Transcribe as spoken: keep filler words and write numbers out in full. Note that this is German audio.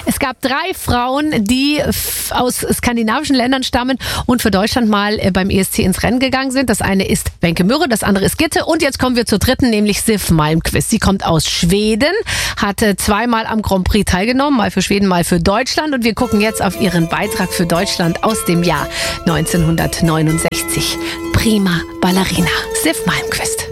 Es gab drei Frauen, die f- aus skandinavischen Ländern stammen und für Deutschland mal äh, beim E S C ins Rennen gegangen sind. Das eine ist Wenke Mürre, das andere ist Gitte. Und jetzt kommen wir zur dritten, nämlich Siv Malmkvist. Sie kommt aus Schweden, hatte zweimal am Grand Prix teilgenommen, mal für Schweden, mal für Deutschland. Und wir gucken jetzt auf ihren Beitrag für Deutschland aus dem Jahr neunzehnhundertneunundsechzig. Prima Ballerina, Siv Malmkvist.